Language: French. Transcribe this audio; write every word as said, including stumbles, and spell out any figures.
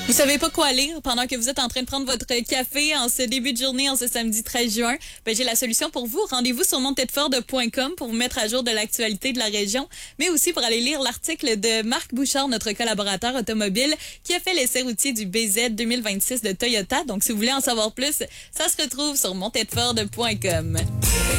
Vous savez pas quoi lire pendant que vous êtes en train de prendre votre café en ce début de journée, en ce samedi treize juin? Ben, j'ai la solution pour vous. Rendez-vous sur montedfort point com pour vous mettre à jour de l'actualité de la région, mais aussi pour aller lire l'article de Marc Bouchard, notre collaborateur automobile, qui a fait l'essai routier du B Z deux mille vingt-six de Toyota. Donc, si vous voulez en savoir plus, ça se retrouve sur montedfort point com.